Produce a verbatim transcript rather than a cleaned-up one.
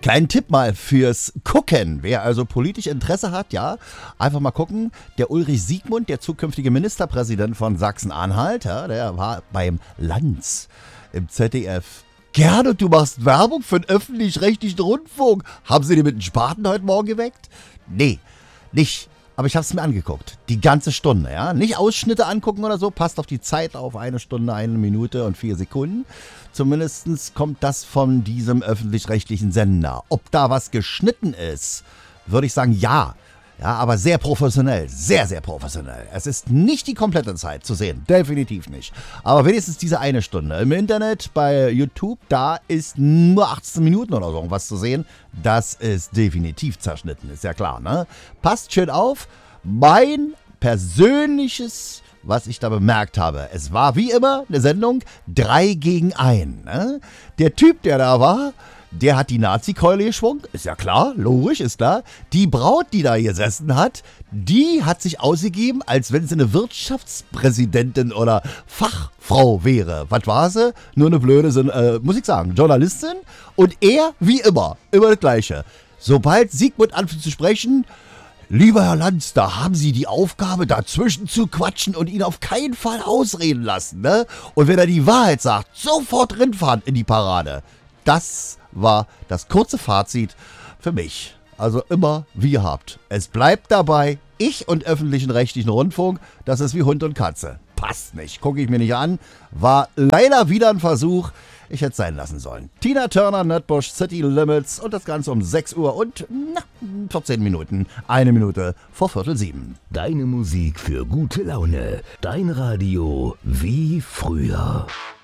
Kleinen Tipp mal fürs Gucken. Wer also politisch Interesse hat, ja, einfach mal gucken. Der Ulrich Siegmund, der zukünftige Ministerpräsident von Sachsen-Anhalt, ja, der war beim Lanz im Z D F. Gerne, du machst Werbung für den öffentlich-rechtlichen Rundfunk. Haben Sie den mit den Spaten heute Morgen geweckt? Nee, nicht. Aber ich habe es mir angeguckt. Die ganze Stunde, ja. Nicht Ausschnitte angucken oder so. Passt auf die Zeit auf. Eine Stunde, eine Minute und vier Sekunden. Zumindest kommt das von diesem öffentlich-rechtlichen Sender. Ob da was geschnitten ist, würde ich sagen, ja. Ja, aber sehr professionell. Sehr, sehr professionell. Es ist nicht die komplette Zeit zu sehen. Definitiv nicht. Aber wenigstens diese eine Stunde. Im Internet, bei YouTube, da ist nur achtzehn Minuten oder so irgendwas zu sehen. Das ist definitiv zerschnitten, ist ja klar, ne? Passt schön auf. Mein persönliches, was ich da bemerkt habe, es war wie immer eine Sendung drei gegen eins. Ne? Der Typ, der da war, der hat die Nazi-Keule geschwungen, ist ja klar, logisch, ist klar. Die Braut, die da gesessen hat, die hat sich ausgegeben, als wenn sie eine Wirtschaftspräsidentin oder Fachfrau wäre. Was war sie? Nur eine blöde, äh, muss ich sagen, Journalistin. Und er, wie immer, immer das Gleiche. Sobald Siegmund anfängt zu sprechen, lieber Herr Lanz, da haben Sie die Aufgabe, dazwischen zu quatschen und ihn auf keinen Fall ausreden lassen, ne? Und wenn er die Wahrheit sagt, sofort rinfahren in die Parade. Das war das kurze Fazit für mich. Also immer wie gehabt. Es bleibt dabei, ich und öffentlichen rechtlichen Rundfunk, das ist wie Hund und Katze. Passt nicht, gucke ich mir nicht an. War leider wieder ein Versuch. Ich hätte es sein lassen sollen. Tina Turner, Nutbush, City Limits und das Ganze um sechs Uhr und na, vierzehn Minuten. Eine Minute vor Viertel sieben. Deine Musik für gute Laune. Dein Radio wie früher.